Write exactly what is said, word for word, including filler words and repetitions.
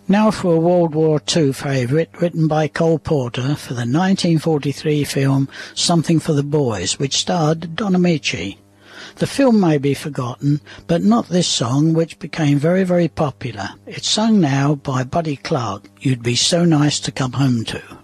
Now for a World War Two favourite written by Cole Porter for the nineteen forty-three film Something for the Boys, which starred Don Amici. The film may be forgotten, but not this song, which became very, very popular. It's sung now by Buddy Clark, You'd Be So Nice to Come Home To.